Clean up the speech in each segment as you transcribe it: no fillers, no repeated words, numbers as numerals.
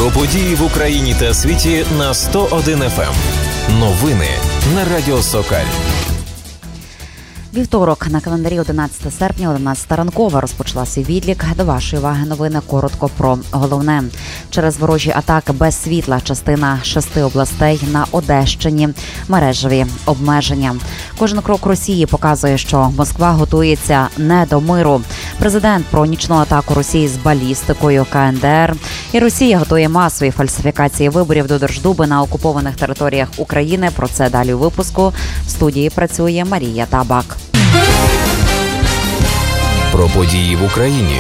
Про події в Україні та світі на 101 FM. Новини на Радіо Сокаль. Вівторок на календарі 11 серпня, 11 ранкова розпочалася відлік. До вашої уваги новини коротко про головне. Через ворожі атаки без світла частина 6 областей на Одещині. Мережеві обмеження. Кожен крок Росії показує, що Москва готується не до миру. Президент про нічну атаку Росії з балістикою КНДР. І Росія готує масові фальсифікації виборів до Держдуми на окупованих територіях України. Про це далі у випуску. В студії працює Марія Табак. Про події в Україні.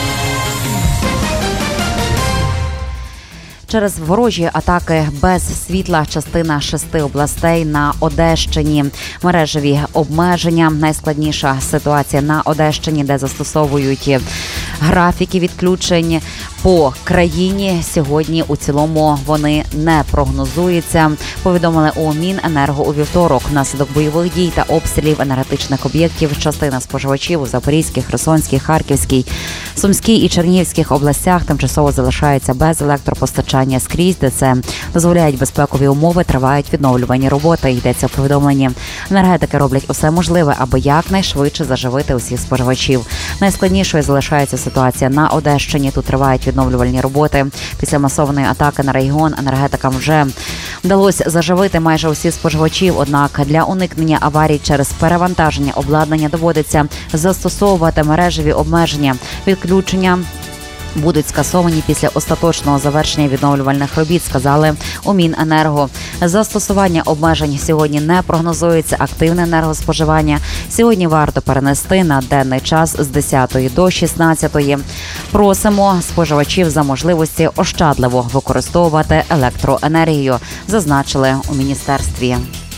Через ворожі атаки без світла частина 6 областей на Одещині. Мережеві обмеження. Найскладніша ситуація на Одещині, де застосовують графіки відключень по країні. Сьогодні у цілому вони не прогнозуються. Повідомили у Міненерго у вівторок. Внаслідок бойових дій та обстрілів енергетичних об'єктів частина споживачів у Запорізькій, Херсонській, Харківській, Сумській і Чернігівських областях тимчасово залишаються без електропостачання скрізь, де це дозволяють безпекові умови, тривають відновлювані роботи. Йдеться в повідомленні. Енергетики роблять усе можливе, аби якнайшвидше заживити усіх споживачів. Найскладнішою залишається ситуація на Одещині. Тут тривають відновлювальні роботи. Після масованої атаки на регіон енергетикам вже вдалося заживити майже усіх споживачів. Однак для уникнення аварій через перевантаження обладнання доводиться застосовувати мережеві обмеження. Відключення будуть скасовані після остаточного завершення відновлювальних робіт, сказали у Міненерго. Застосування обмежень сьогодні не прогнозується. Активне енергоспоживання сьогодні варто перенести на денний час з 10 до 16. Просимо споживачів за можливості ощадливо використовувати електроенергію, зазначили у міністерстві.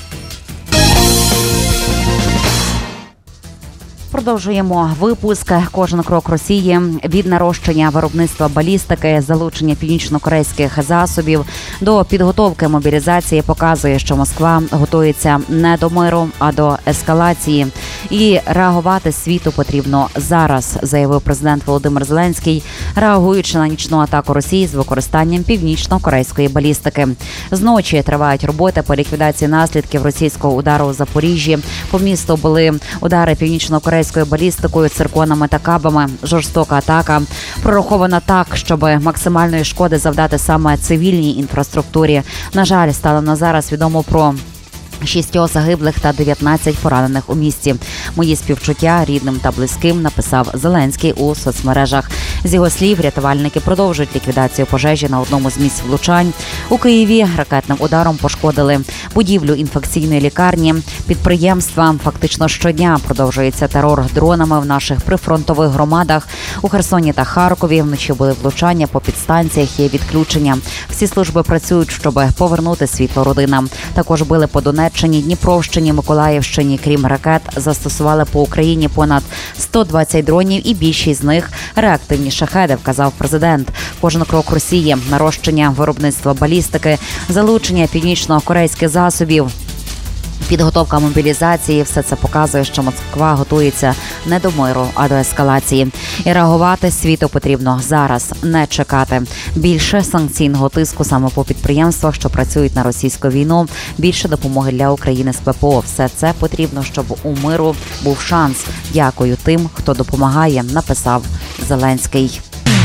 Продовжуємо випуск. Кожен крок Росії від нарощення виробництва балістики, залучення північно-корейських засобів до підготовки мобілізації показує, що Москва готується не до миру, а до ескалації. І реагувати світу потрібно зараз, заявив президент Володимир Зеленський, реагуючи на нічну атаку Росії з використанням північно-корейської балістики. Зночі тривають роботи по ліквідації наслідків російського удару у Запоріжжі. По місту були удари північно-корейської балістикою, цирконами та кабами. Жорстока атака прорахована так, щоб максимальної шкоди завдати саме цивільній інфраструктурі. На жаль, станом на зараз відомо про 6 загиблих та 19 поранених у місті. Мої співчуття рідним та близьким, написав Зеленський у соцмережах. З його слів, рятувальники продовжують ліквідацію пожежі на одному з місць влучань. У Києві ракетним ударом пошкодили будівлю інфекційної лікарні, підприємства. Фактично щодня продовжується терор дронами в наших прифронтових громадах. У Херсоні та Харкові вночі були влучання по підстанціях, є відключення. Всі служби працюють, щоб повернути світло родинам. Також били по Донеччині, Дніпровщині, Миколаївщині. Крім ракет, застосували по Україні понад 120 дронів і більшість з них реактивні шахеди, вказав президент. Кожен крок Росії, нарощення виробництва балістики, залучення північно-корейських засобів, підготовка мобілізації – все це показує, що Москва готується не до миру, а до ескалації. І реагувати світу потрібно зараз, не чекати. Більше санкційного тиску саме по підприємствах, що працюють на російську війну, більше допомоги для України з ППО. Все це потрібно, щоб у миру був шанс. Дякую тим, хто допомагає, написав Зеленський.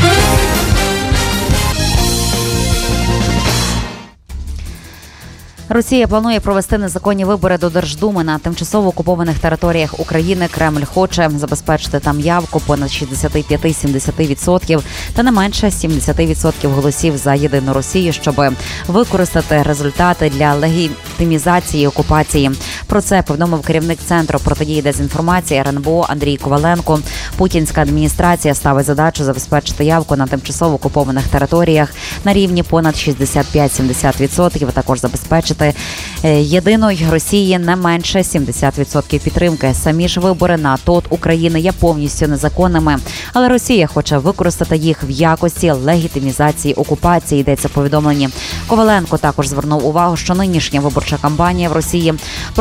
Росія планує провести незаконні вибори до Держдуми на тимчасово окупованих територіях України. Кремль хоче забезпечити там явку понад 65-70% та не менше 70% голосів за єдину Росію, щоб використати результати для легітимізації окупації. Про це повідомив керівник Центру протидії дезінформації РНБО Андрій Коваленко. Путінська адміністрація ставить задачу забезпечити явку на тимчасово окупованих територіях на рівні понад 65-70%, а також забезпечити єдиної Росії не менше 70% підтримки. Самі ж вибори на ТОТ України є повністю незаконними, але Росія хоче використати їх в якості легітимізації окупації, йдеться в повідомленні. Коваленко також звернув увагу, що нинішня виборча кампанія в Росії